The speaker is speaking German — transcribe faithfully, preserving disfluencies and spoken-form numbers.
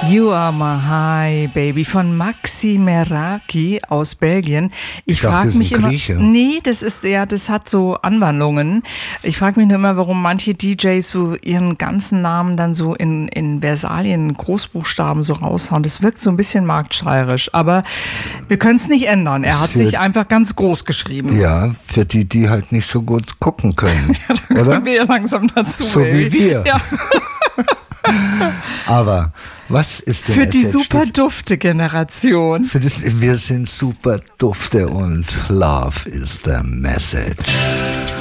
You Are My High Baby von Maxi Meraki aus Belgien. Ich, ich dachte, frage das ist mich ein immer, Grieche. nee, das ist ja, das hat so Anwandlungen. Ich frage mich nur immer, warum manche D Js so ihren ganzen Namen dann so in, in Versalien, Großbuchstaben so raushauen. Das wirkt so ein bisschen marktschreierisch, aber wir können es nicht ändern. Er hat Für- sich einfach ganz groß geschrieben. Ja, für die, die halt nicht so gut gucken können, Ja, da oder? kommen wir ja langsam dazu. So ey. wie wir. Ja. Aber was ist denn Für die jetzt super Schlüssel- dufte Generation. Für das, wir sind super dufte und Love is the message.